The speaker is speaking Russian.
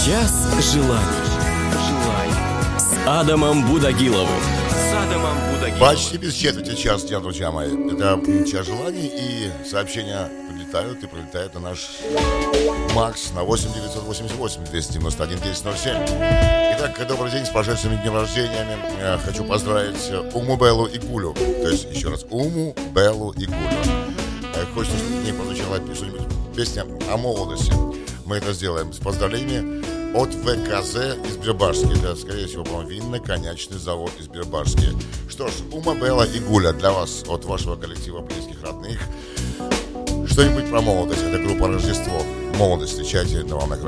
Час желаний с Адамом Будагиловым. Почти без четверти час дня, друзья мои. Это час желаний, и сообщения прилетают и прилетают на наш Макс на 8-988-291-1007. Итак, добрый день, с прошедшими днем рождения. Хочу поздравить Уму, Беллу и Гулю. То есть, еще раз, Уму, Беллу и Гулю. Хочется, чтобы мне прозвучала что-нибудь песня о молодости. Мы это сделаем с поздравлениями от ВКЗ из Бирбашки. Это, скорее всего, по-моему, винно-коньячный завод из Бирбашки. Что ж, Ума, Белла и Гуля для вас, от вашего коллектива близких, родных. Что-нибудь про молодость. Это группа «Рождество». Молодость встречайте на волнах